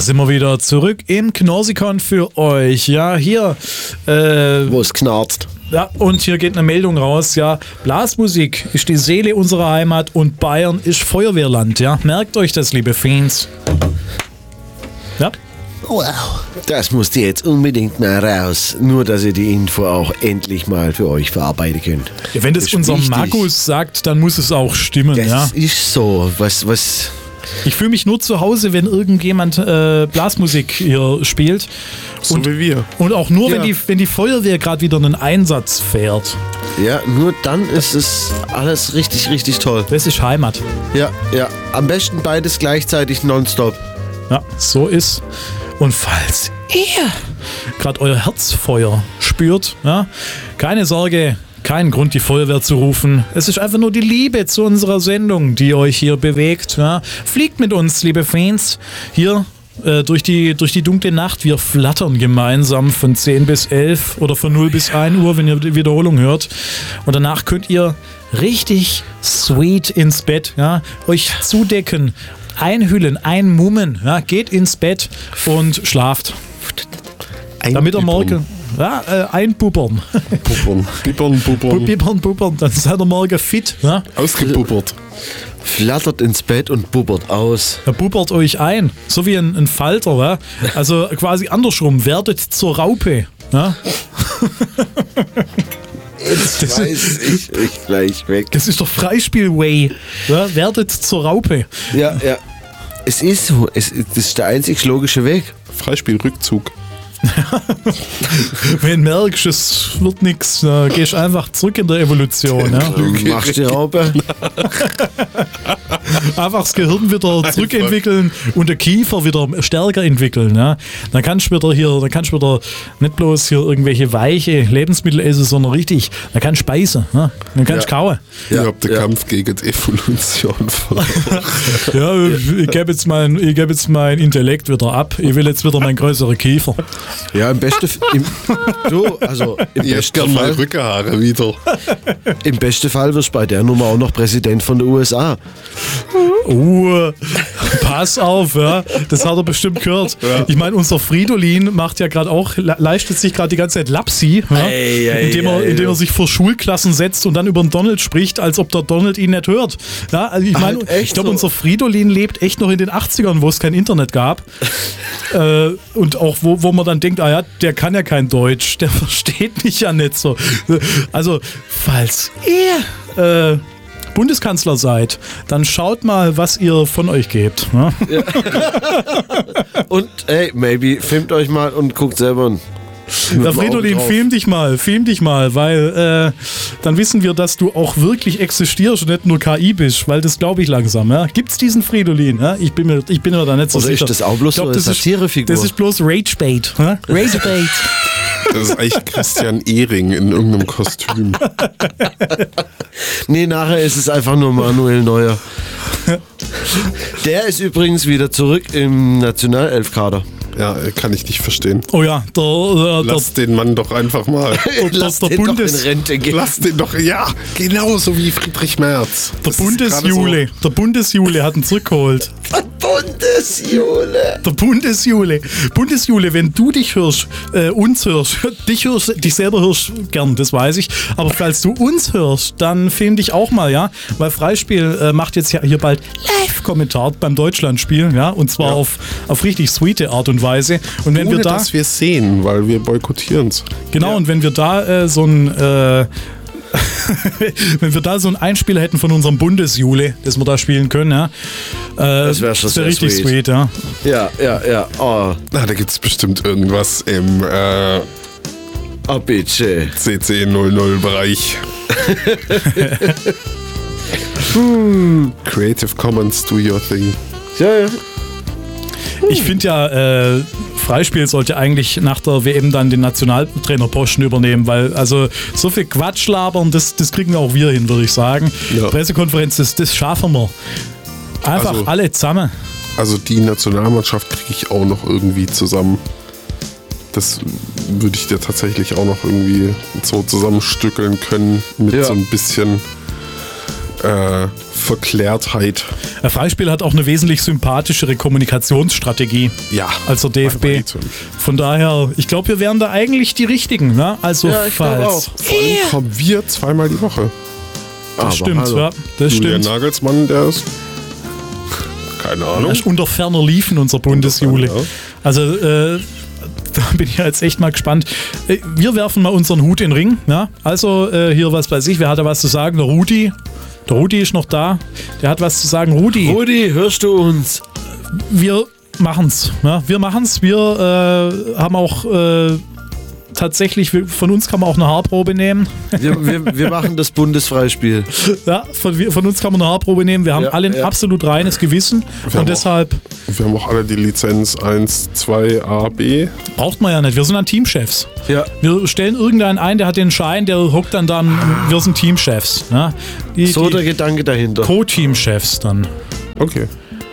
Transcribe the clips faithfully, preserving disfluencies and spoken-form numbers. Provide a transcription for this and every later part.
sind wir wieder zurück im Knorsikon für euch. Ja, hier. Äh, Wo es knarzt. Ja, und hier geht eine Meldung raus. Ja, Blasmusik ist die Seele unserer Heimat und Bayern ist Feuerwehrland. Ja, merkt euch das, liebe Fans. Ja. Wow. Das musste jetzt unbedingt mal raus. Nur, dass ihr die Info auch endlich mal für euch verarbeiten könnt. Ja, wenn das, das unser wichtig. Markus sagt, dann muss es auch stimmen. Das ja. ist so. Was, was... Ich fühle mich nur zu Hause, wenn irgendjemand äh, Blasmusik hier spielt. So und, wie wir. Und auch nur, ja. wenn, die, wenn die Feuerwehr gerade wieder einen Einsatz fährt. Ja, nur dann ist es alles richtig, richtig toll. Das ist Heimat. Ja, ja. Am besten beides gleichzeitig nonstop. Ja, so ist. Und falls ihr gerade euer Herzfeuer spürt, ja, keine Sorge. Kein Grund, die Feuerwehr zu rufen. Es ist einfach nur die Liebe zu unserer Sendung, die euch hier bewegt. Ja. Fliegt mit uns, liebe Fans, hier äh, durch, die, durch die dunkle Nacht. Wir flattern gemeinsam von zehn bis elf oder von null bis ein Uhr, wenn ihr die Wiederholung hört. Und danach könnt ihr richtig sweet ins Bett, ja, euch zudecken, einhüllen, einmummen. Ja, geht ins Bett und schlaft. Ein Damit ihr morgen... Ja, äh, einpuppern. Puppern. Bippern, puppern. Bippern, puppern, dann seid ihr morgen fit. Ja? Ausgepuppert. Flattert ins Bett und bubbert aus. Er puppert euch ein, so wie ein, ein Falter. Ja? Also quasi andersrum, werdet zur Raupe. Ja? Jetzt das weiß ich, ich gleich weg. Das ist doch Freispiel-Way. Ja? Werdet zur Raupe. Ja, ja. Es ist so. Es, das ist der einzig logische Weg. Freispiel-Rückzug. Wenn du merkst, es wird nichts, dann gehst du einfach zurück in der Evolution. Ja? Du machst die Raupe. Einfach das Gehirn wieder zurückentwickeln und der Kiefer wieder stärker entwickeln. Ja? Dann kannst du wieder hier, dann kannst du wieder nicht bloß hier irgendwelche weiche Lebensmittel essen, sondern richtig, dann kannst du speisen. Ja? Dann kannst du Ja. kauen. Ja, Ja, ich hab den ja. Kampf gegen die Evolution verloren. Ja, ich gebe jetzt, mein, ich geb jetzt mein Intellekt wieder ab. Ich will jetzt wieder meinen größeren Kiefer. Ja, im besten im, du, also im Ich hätte besten gern mal Fall, Rückenhaare wieder. im besten Fall wirst du bei der Nummer auch noch Präsident von der U S A. Uh, pass auf, ja. Das hat er bestimmt gehört. Ja. Ich meine, unser Fridolin macht ja gerade auch, le- leistet sich gerade die ganze Zeit Lapsi, ja? Ei, ei, indem, er, ei, indem ei. er sich vor Schulklassen setzt und dann über den Donald spricht, als ob der Donald ihn nicht hört. Ja, also ich meine, Halt echt ich glaube, so. unser Fridolin lebt echt noch in den achtzigern, wo es kein Internet gab. äh, und auch wo, wo man dann denkt, ah ja, der kann ja kein Deutsch, der versteht mich ja nicht so. Also, falls ihr äh, Bundeskanzler seid, dann schaut mal, was ihr von euch gebt. Ne? Und hey, maybe filmt euch mal und guckt selber. Mit Der dem Fridolin, Auge drauf. film dich mal, film dich mal, weil äh, dann wissen wir, dass du auch wirklich existierst und nicht nur K I bist, weil das glaube ich langsam. Ja? Gibt's diesen Fridolin? Ja? Ich bin mir, ich bin mir da nicht so Oder sicher. ist das auch bloß Ich glaub, so eine das ist- Satirefigur? Das ist bloß Ragebait. Ja? Ragebait. Das ist eigentlich Christian Ehring in irgendeinem Kostüm. Nee, nachher ist es einfach nur Manuel Neuer. Der ist übrigens wieder zurück im Nationalelfkader. Ja, kann ich nicht verstehen. Oh ja, der, der, der, Lass den Mann doch einfach mal. Lass der den doch in Bundes- Rente gehen. Lass den doch, ja, genauso wie Friedrich Merz. der Das ist Bundesjule, der Bundesjule hat ihn zurückgeholt. Bundesjule. Der Bundesjule. Bundesjule, wenn du dich hörst, äh, uns hörst, dich hörst, dich selber hörst, gern, das weiß ich. Aber falls du uns hörst, dann film dich auch mal, ja. Weil Freispiel äh, macht jetzt ja hier bald Live-Kommentar beim Deutschlandspiel, ja. Und zwar Ja. auf, auf richtig sweete Art und Weise. Und wenn Ohne, wir da. dass wir sehen, weil wir boykottieren es. Genau, und wenn wir da äh, so ein. Äh, wenn wir da so einen Einspieler hätten von unserem Bundesjule, das wir da spielen können, ja. Äh, Das wär schon das wär sehr richtig sweet. sweet, ja. Ja, ja, ja. Oh, Na, da gibt es bestimmt irgendwas im äh, oh bitte. C C null null Bereich. Creative Commons, do your thing. Ja, ja. Ich finde ja, äh, Freispiel sollte eigentlich nach der W M dann den Nationaltrainerposten übernehmen, weil also so viel Quatsch labern, das, das kriegen auch wir hin, würde ich sagen. Ja. Pressekonferenz, das, das schaffen wir. Einfach Also- alle zusammen. Also die Nationalmannschaft kriege ich auch noch irgendwie zusammen. Das würde ich dir tatsächlich auch noch irgendwie so zusammenstückeln können mit Ja. so ein bisschen äh, Verklärtheit. Der Freispiel hat auch eine wesentlich sympathischere Kommunikationsstrategie Ja. als der D F B. Von daher, ich glaube, wir wären da eigentlich die Richtigen. Ne? Also Ja, ich glaub falls. auch. Vor allem kommen wir zweimal die Woche. Das stimmt, hallo. ja, das Julian stimmt. Nagelsmann, der ist. Keine Ahnung. Das ist unter ferner Liefen unser Bundesjule. Ja. Also, äh, da bin ich jetzt echt mal gespannt. Äh, Wir werfen mal unseren Hut in den Ring. Ja? Also, äh, hier, was weiß ich, wer hat da was zu sagen? Der Rudi. Der Rudi ist noch da. Der hat was zu sagen. Rudi, Rudi, hörst du uns? wir machen's. Ja? Wir machen's. Wir äh, haben auch äh, tatsächlich, wir- von uns kann man auch eine Haarprobe nehmen. Wir, wir, wir machen das Bundesfreispiel. Ja, von, wir- von uns kann man eine Haarprobe nehmen. Wir haben Ja, alle ein ja. absolut reines Gewissen. Wir haben Und deshalb Wir haben auch alle die Lizenz eins, zwei, A, B. braucht man ja nicht. Wir sind dann Teamchefs. Ja. Wir stellen irgendeinen ein, der hat den Schein, der hockt dann dann, wir sind Teamchefs. Ne? Die, So der die Gedanke dahinter. Co-Teamchefs dann. Okay.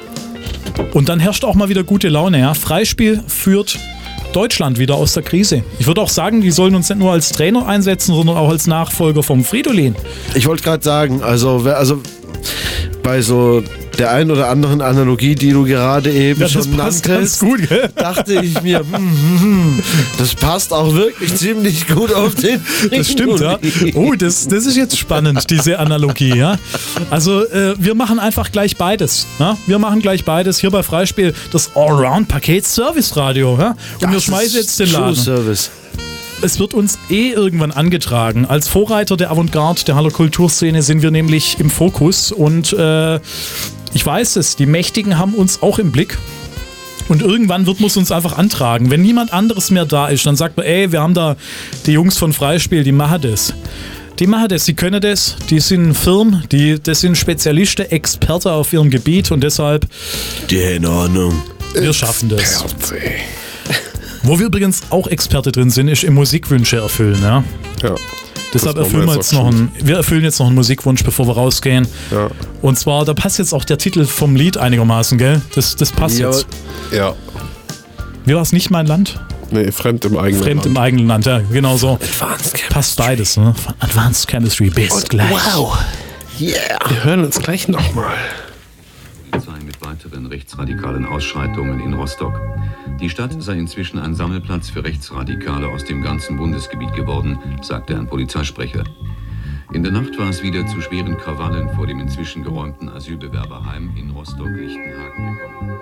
Und dann herrscht auch mal wieder gute Laune. Ja? Freispiel führt Deutschland wieder aus der Krise. Ich würde auch sagen, die sollen uns nicht nur als Trainer einsetzen, sondern auch als Nachfolger vom Fridolin. Ich wollte gerade sagen, also, wer- also bei so der ein oder anderen Analogie, die du gerade eben Ja, das schon passt nanntest, ganz gut, gell? dachte ich mir, hm, hm, hm, das passt auch wirklich ziemlich gut auf den. Das stimmt, ja. Oh, das, das ist jetzt spannend, diese Analogie, ja. Also, äh, wir machen einfach gleich beides. Ja? Wir machen gleich beides hier bei Freispiel, das Allround-Paket Service-Radio. Ja? Und wir schmeißen jetzt den True Laden. Service. Es wird uns eh irgendwann angetragen. Als Vorreiter der Avantgarde, der Haller Kulturszene sind wir nämlich im Fokus. Und äh, ich weiß es, die Mächtigen haben uns auch im Blick. Und irgendwann wird man es uns einfach antragen. Wenn niemand anderes mehr da ist, dann sagt man, ey, wir haben da die Jungs von Freispiel, die machen das. Die machen das, die können das, die sind firm, die, das sind Spezialisten, Experte auf ihrem Gebiet und deshalb, Keine Ahnung. wir schaffen das. Experte. Wo wir übrigens auch Experte drin sind, ist im Musikwünsche erfüllen. Ja? Ja. Deshalb Das erfüllen wir machen jetzt wir noch jetzt auch einen, wir erfüllen jetzt noch einen Musikwunsch, bevor wir rausgehen. Ja. Und zwar, da passt jetzt auch der Titel vom Lied einigermaßen, gell? Das, das passt Ja, jetzt. Ja. Wie war es nicht mein Land? Nee, fremd im eigenen Fremd im Land. eigenen Land, ja, genau so. Advanced Chemistry. Passt beides, ne? Advanced Chemistry, bis gleich. Wow. Yeah. Wir hören uns gleich nochmal. Polizei mit weiteren rechtsradikalen Ausschreitungen in Rostock. Die Stadt sei inzwischen ein Sammelplatz für Rechtsradikale aus dem ganzen Bundesgebiet geworden, sagte ein Polizeisprecher. In der Nacht war es wieder zu schweren Krawallen vor dem inzwischen geräumten Asylbewerberheim in Rostock-Lichtenhagen gekommen.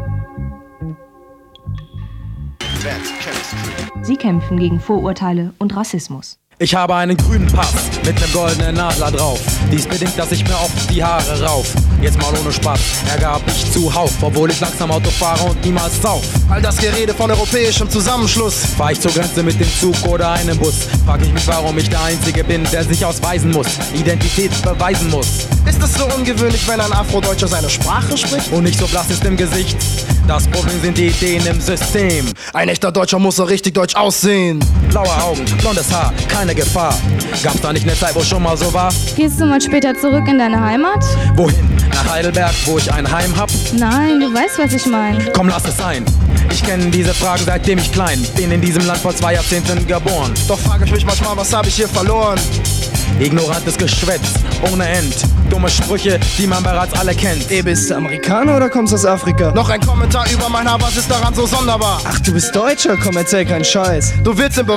Sie kämpfen gegen Vorurteile und Rassismus. Ich habe einen grünen Pass mit nem goldenen Adler drauf. Dies bedingt, dass ich mir oft die Haare rauf. Jetzt mal ohne Spaß, Ärger hab ich zuhauf, obwohl ich langsam Auto fahre und niemals sauf. All das Gerede von europäischem Zusammenschluss. Fahr ich zur Grenze mit dem Zug oder einem Bus, frag ich mich, warum ich der Einzige bin, der sich ausweisen muss, Identität beweisen muss. Ist es so ungewöhnlich, wenn ein Afrodeutscher seine Sprache spricht? Und nicht so blass ist im Gesicht, das Problem sind die Ideen im System. Ein echter Deutscher muss so richtig deutsch aussehen. Blaue Augen, blondes Haar, keine Gefahr. Gab's da nicht eine Zeit, wo schon mal so war? Gehst du mal später zurück in deine Heimat? Wohin? Nach Heidelberg, wo ich ein Heim hab? Nein, du weißt, was ich meine. Komm, lass es sein. Ich kenne diese Fragen seitdem ich klein bin, in diesem Land vor zwei Jahrzehnten geboren. Doch frage ich mich manchmal, was habe ich hier verloren? Ignorantes Geschwätz, ohne End. Dumme Sprüche, die man bereits alle kennt. Ey, bist du Amerikaner oder kommst aus Afrika? Noch ein Kommentar über mein Haar, was ist daran so sonderbar? Ach, du bist Deutscher, komm, erzähl keinen Scheiß. Du willst im Be